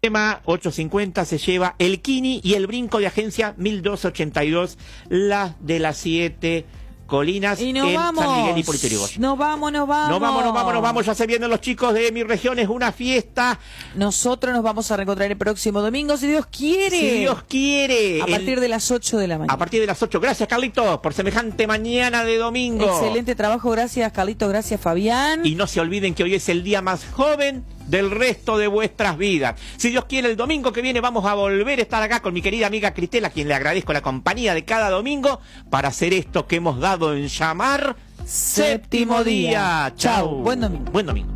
Tema 850 se lleva el Kini y el brinco de agencia 1282, las de las 7 colinas y nos en vamos. San Miguel y Hipólito Yrigoyen. Nos vamos. Nos vamos. Ya se vienen los chicos de Mi Región, es una fiesta. Nosotros nos vamos a reencontrar el próximo domingo, si Dios quiere. Si Dios quiere. A partir de las 8 de la mañana. A partir de las 8. Gracias, Carlitos, por semejante mañana de domingo. Excelente trabajo, gracias, Carlito, gracias, Fabián. Y no se olviden que hoy es el día más joven del resto de vuestras vidas. Si Dios quiere, el domingo que viene vamos a volver a estar acá con mi querida amiga Cristela, a quien le agradezco la compañía de cada domingo para hacer esto que hemos dado en llamar Séptimo Día. Chau. Buen domingo. Buen domingo.